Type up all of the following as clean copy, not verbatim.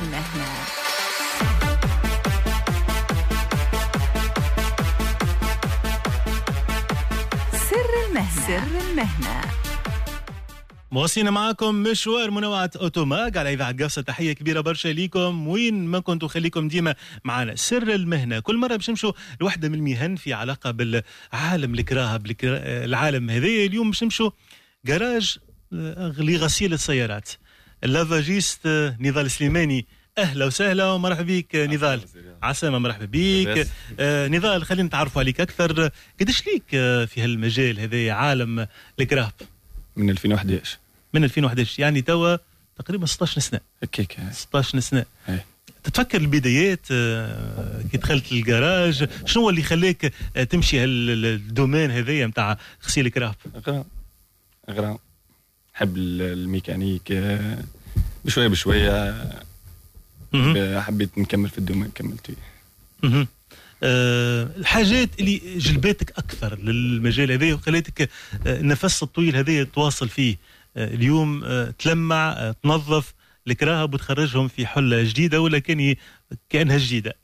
المهنة. سر المهنة. مواصلين معكم مشوار منوعة أوتوماج على إذاعة قفصة. تحية كبيرة برشا ليكم وين ما كنتوا، خليكم ديما معنا. سر المهنة كل مرة باش نمشوا لوحدة من المهن في علاقة بالعالم الكراهة، العالم هذا. اليوم باش نمشوا جراج لغسيل السيارات. اللافاجيست نضال سليماني، أهلا وسهلا ومرحبا بك نضال. عسلامة، مرحبا بك نضال. خلينا نتعرفوا عليك أكثر. قديش ليك في هالمجال هذا عالم الكراهة؟ من 2011. من 2011 يعني توا تقريبا 16 سنة. هكاك 16 سنة. تتفكر البدايات كي دخلت الجراج؟ شنو هو اللي خلاك تمشي هالدومين هذايا نتاع غسيل الكراهب؟ غرام نحب الميكانيك بشوية بشوية. حبيت نكمل في الدومين، كملت فيه. الحاجات اللي جلبتك أكثر للمجال هذا وخليتك النفس الطويل هذا تواصل فيه اليوم، تلمع تنظف الكراهب وتخرجهم في حلة جديدة ولا كأنها جديدة؟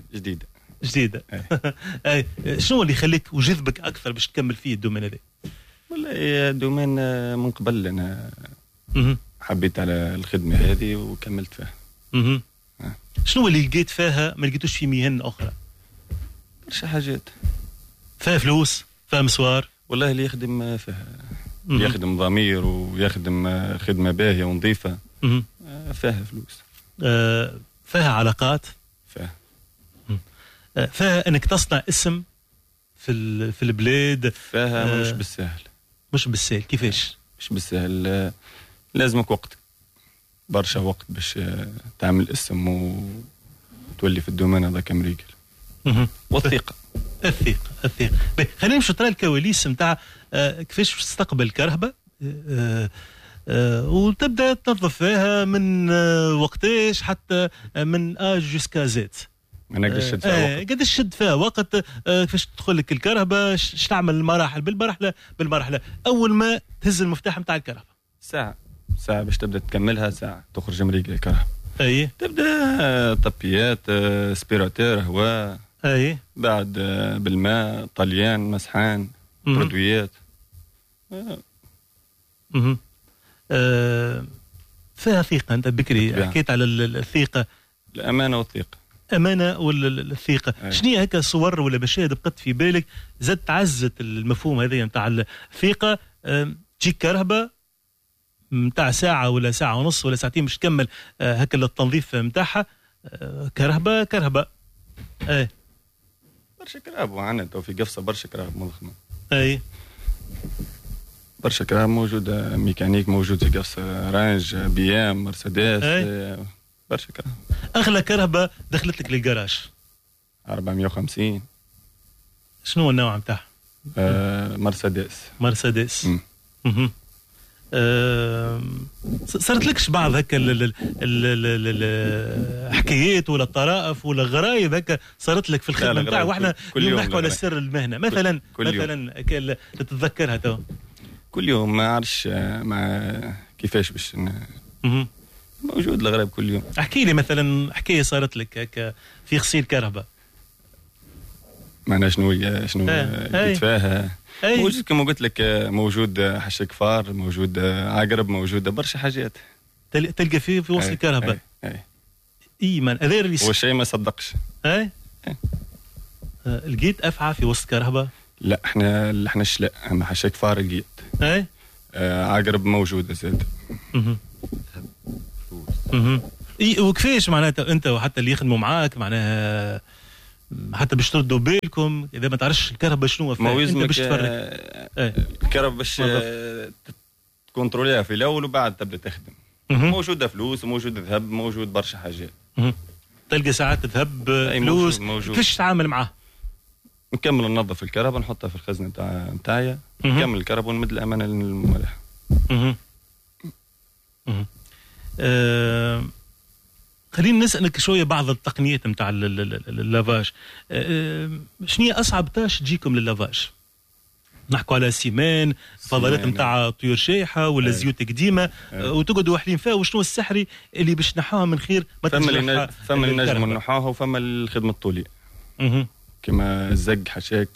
شنو اللي خليك وجذبك أكثر باش تكمل فيه الدومين هذا؟ والله دومين من قبل أنا حبيت على الخدمة هذه وكملت فيها. شنو اللي لقيت فيها ما لقيتوش في مهن أخرى؟ برشا حاجات. فيها فلوس، فيها مسوار. والله اللي يخدم فيها يخدم ضمير ويخدم خدمة باهية ونظيفة فيها فلوس. فيها علاقات. فيها انك تصنع اسم في البلاد. فيها مش بالسهل. كيفاش؟ مش بالسهل. لازمك وقت، برشا وقت باش تعمل اسم وتولي في الدومين هذا كمريكل. والثقة. الثقة. خلينا نمشي ترى الكواليس نتاع كيفاش تستقبل الكرهبة وتبدأ تنظف فيها من وقتاش حتى من جوسكا زيت. قديش شد فيها وقت كيفاش تدخل لك الكرهبة، تعمل المراحل بالمرحلة. أول ما تهز المفتاح نتاع الكرهبة ساعة باش تبدأ تكملها، ساعة تخرج مريقل الكرهبة. تبدأ طبيات، سبيراتير، هواء. بعد بالماء، طليان، مسحان، بردويات. فيها ثقة. أنت بكري حكيت على الثقة، الأمانة والثقة. أمانة والثقة. شنو هكا صور ولا مشاهد بقت في بالك زاد تعزت المفهوم هذا نتاع الثقة؟ تجيك كرهبة متاع ساعة ولا ساعة ونص ولا ساعتين باش تكمل هكا التنظيف متاعها. كرهبة. برشا كرهب وعنا تو في قفصة برشا كرهب مضخمة. برشا كرهب موجودة، ميكانيك موجود في قفصة، رانج، BM، مرسيدس. برشا كرهب. أغلى كرهبة دخلت لك للجراج 450. شنو النوع متاعها؟ مرسيدس. صارت لكش بعض هكا الحكايات ولا الطرائف ولا غرايب هكا صارت لك في الخدمه نتاع؟ واحنا اليوم نحكوا على سر المهنه مثلا تتذكرها تو كل يوم؟ ما عرفش مع كيفاش باش موجود الغراب كل يوم. احكي لي مثلا حكايه صارت لك هكا في غسيل كهرباء. معنا شنو لقيت فيها؟ موجود كما قلت لك، موجود حش كفار، موجود عقرب، موجوده برشا حاجات تلقى في وسط الكهرباء. من هذا اللي والشيء ما صدقش. لقيت افعى في وسط الكهرباء؟ لا، احنا الشلاء اما حش كفار لقيت. عقرب موجوده زاد. وكيفاش معناتها انت وحتى اللي يخدموا معاك معناها حتى باش تردوا بالكم اذا ما تعرفش الكهرباء شنو فيها انت باش تفرق؟ الكهرباء باش تكونتروليها في الاول وبعد تبدا تخدم. موجوده فلوس وموجود ذهب، موجود برشا حاجات. تلقى ساعات ذهب، فلوس. كيفاش تتعامل معاه؟ نكمل ننظف الكهرباء، نحطها في الخزنه نتاعي، نكمل الكهرباء ونمد الامانه للملاح. خلينا نسألك شوية بعض التقنيات متاع اللافاج. شنو هي أصعب تاش تجيكم لللافاج؟ نحكوا على سيمان فضلات نتاع طيور شايحه ولا زيوت قديمه وتقعدوا واحدين فيها. وشنو السحري اللي باش نحوها من خير ما تنجحها؟ فما اللي نجم نحوها وفما الخدمه الطوليه كما الزق حشاك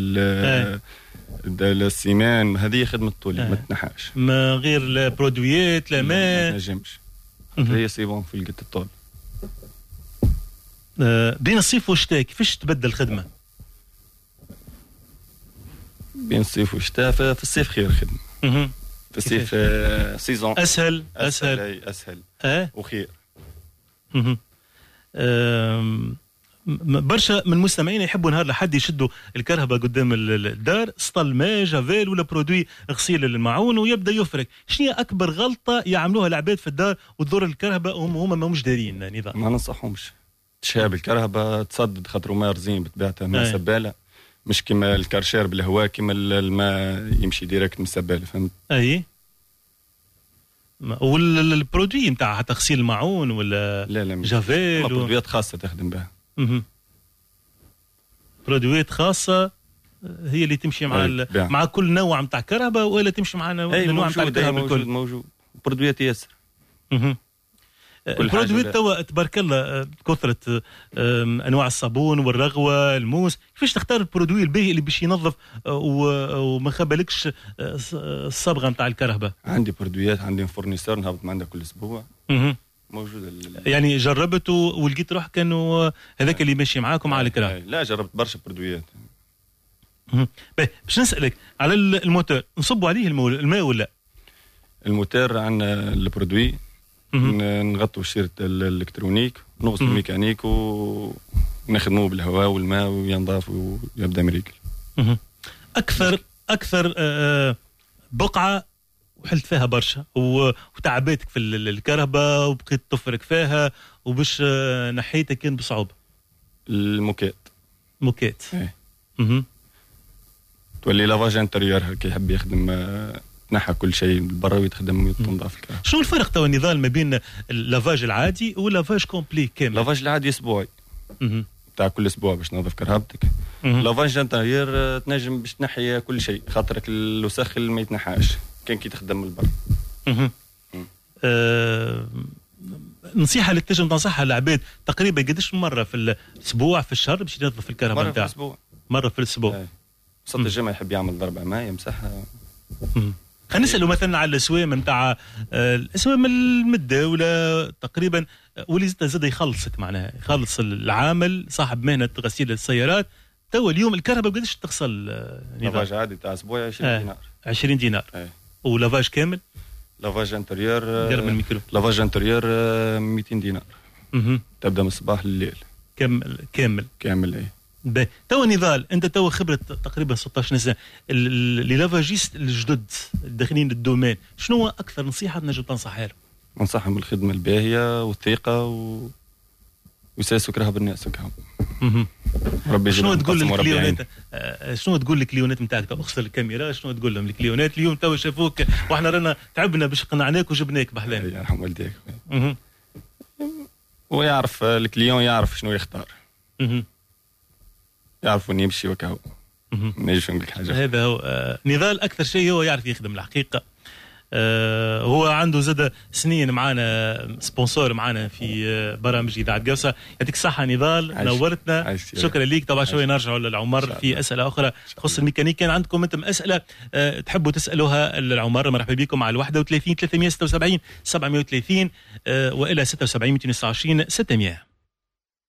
السيمان، هذه خدمه طوليه ما تنحاش ما غير البرودويات لا ما نجمش. هي سيبون في القط الطول. بين الصيف والشتاء كيفاش تبدل الخدمه؟ بين الصيف والشتاء في الصيف خير خدمه. في الصيف سيزون اسهل وخير. برشا من مستمعينا يحبوا نهار لحد يشدوا الكرهبه قدام الدار، سطل ماء جافيل ولا برودوي غسيل المعون ويبدا يفرك. شنو هي اكبر غلطه يعملوها العباد في الدار وتضر الكرهبه وهم ما مش دارين نظام؟ ما ننصحهمش تشاب الكرهبه تصدد خاطر ما رزين بتبعتها ما سباله، مش كما الكرشير بالهواء كما الماء يمشي ديريكت من السباله. فهمت؟ اي والبرودوي نتاع حتى غسيل المعون ولا لا جافيل برودويات خاصه تخدم بها. برودويات خاصه هي اللي تمشي مع كل نوع نتاع كهرباء ولا تمشي مع نوع نتاع الكهرباء الكل؟ موجود برودويات ياسر. البرودويات توا تبارك الله كثرة انواع الصابون والرغوه الموس. كيفاش تختار البرودوي الباهي اللي باش ينظف وما خبالكش الصبغه نتاع الكهرباء؟ عندي برودويات، عندي فورنيسور نهبط من عندها كل اسبوع. موجود يعني جربت ولقيت روحك انه هذاك اللي ماشي معاكم على الكرا؟ لا جربت برشا برودويات. باش نسالك على الموتور، نصبوا عليه الماء ولا؟ الموتور عندنا البرودوي نغطوا شيرة الالكترونيك نغسل الميكانيك ونخدموه بالهواء والماء وينضاف ويبدا مريكل. اكثر بقعه وحلت فيها برشا وتعبتك في الكهرباء وبقيت تفرك فيها وباش نحيتها كان بصعوبه؟ موكات تولي لافاج انتريور كي يحب يخدم نحى كل شيء برا ويتخدم ويتنظف الكهرباء. شنو الفرق توا النضال ما بين اللافاج العادي واللافاج كومبلي كامل؟ اللافاج العادي اسبوعي تاع كل اسبوع باش تنظف كهربتك. لافاج انتريور تنجم باش تنحي كل شيء خاطرك الوسخ ما يتنحاش كان كي تخدم من البر. نصيحه اللي تنجم تنصحها للعباد تقريبا قداش مره في الاسبوع في الشهر باش ينظف الكهرباء نتاعو؟ مره في الاسبوع. صوت الجمعه يحب يعمل ضربه ماء يمسحها. خلينا نسألوا مثلا على الاسوام نتاع الاسوام المده ولا تقريبا واللي زاد يخلصك معناها يخلص العامل صاحب مهنه غسيل السيارات. تو اليوم الكهرباء قداش تغسل؟ لافاج عادي تاع اسبوع 20 دينار. 20 دينار. ولافاج كامل؟ لافاج انتريور قرب الميكرو. لافاج انتريور 200 دينار. تبدا من الصباح لليل. كامل اي. تو نضال انت تو خبره تقريبا 16 سنه، اللي لافاجيست الجدد داخلين الدومين، شنو هو اكثر نصيحه تنجم تنصحها لهم؟ ننصحهم بالخدمه الباهيه والثقه ويساسوا كرهب الناس هكا. ربي شنو تقول للكليونات؟ شنو تقول للكليونات نتاعك؟ اغسل الكاميرا، شنو تقول لهم الكليونات اليوم تو شافوك واحنا رانا تعبنا باش قنعناك وجبناك بحلال؟ يرحم والديك. ويعرف الكليون يعرف شنو يختار. يعرف وين يمشي وكاو. ما نجمش نقول حاجه. هذا هو نضال اكثر شيء هو يعرف يخدم الحقيقه. هو عنده زاد سنين معنا سبونسور معنا في برامج اذاعه قوسه. يعطيك الصحه نضال، نورتنا. شكرا ليك. طبعا شويه نرجعوا للعمر في اسئله اخرى تخص الميكانيك. كان عندكم انتم اسئله تحبوا تسالوها للعمر، مرحبا بكم على 31 376 730 والى 76 229 600.